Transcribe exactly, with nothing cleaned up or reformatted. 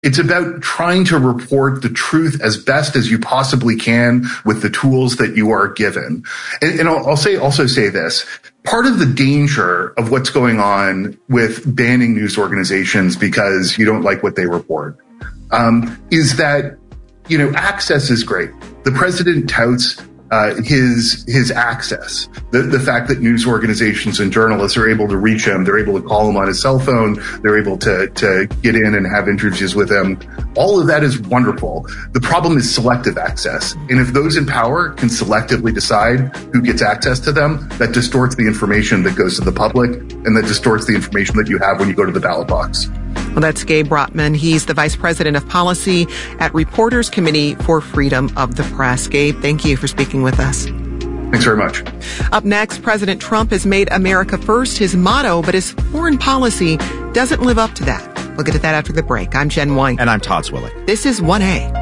It's about trying to report the truth as best as you possibly can with the tools that you are given. And, and I'll, I'll say, also say this. Part of the danger of what's going on with banning news organizations because you don't like what they report, um, is that, you know, access is great. The president touts Uh, his his access, the the fact that news organizations and journalists are able to reach him, they're able to call him on his cell phone, they're able to to get in and have interviews with him. All of that is wonderful. The problem is selective access, and if those in power can selectively decide who gets access to them, that distorts the information that goes to the public, and that distorts the information that you have when you go to the ballot box. Well, that's Gabe Brotman. He's the Vice President of Policy at Reporters Committee for Freedom of the Press. Gabe, thank you for speaking with us. Thanks very much. Up next, President Trump has made America first his motto, but his foreign policy doesn't live up to that. We'll get to that after the break. I'm Jen White. And I'm Todd Swillig. This is one A.